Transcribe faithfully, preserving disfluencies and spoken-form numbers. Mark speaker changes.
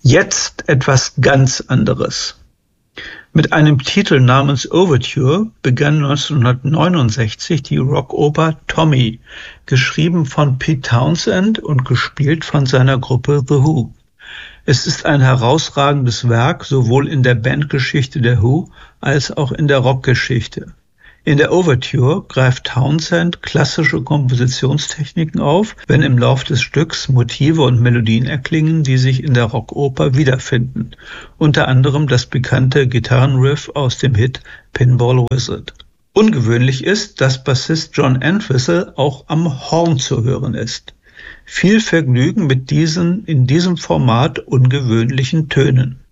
Speaker 1: Jetzt etwas ganz anderes. Mit einem Titel namens Overture begann neunzehnhundertneunundsechzig die Rockoper Tommy, geschrieben von Pete Townshend und gespielt von seiner Gruppe The Who. Es ist ein herausragendes Werk sowohl in der Bandgeschichte der Who als auch in der Rockgeschichte. In der Overture greift Townshend klassische Kompositionstechniken auf, wenn im Lauf des Stücks Motive und Melodien erklingen, die sich in der Rockoper wiederfinden. Unter anderem das bekannte Gitarrenriff aus dem Hit Pinball Wizard. Ungewöhnlich ist, dass Bassist John Entwistle auch am Horn zu hören ist. Viel Vergnügen mit diesen in diesem Format ungewöhnlichen Tönen.